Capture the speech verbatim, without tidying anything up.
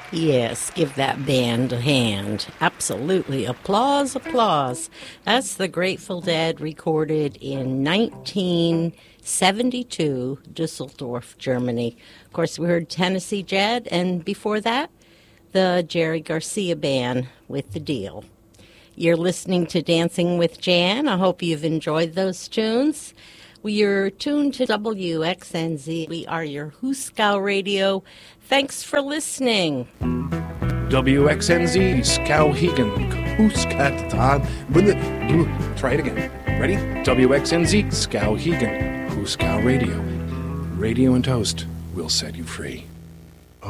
Yes, give that band a hand. Absolutely. Applause, applause. That's the Grateful Dead recorded in nineteen seventy-two, Dusseldorf, Germany. Of course, we heard Tennessee Jed, and before that, the Jerry Garcia Band with The Deal. You're listening to Dancing with Jan. I hope you've enjoyed those tunes. We're tuned to W X N Z. We are your Hooskow Radio. Thanks for listening. W X N Z, Skowhegan, Hooskatan. Try it again. Ready? W X N Z, Skowhegan, Hooskow Radio. Radio and toast will set you free.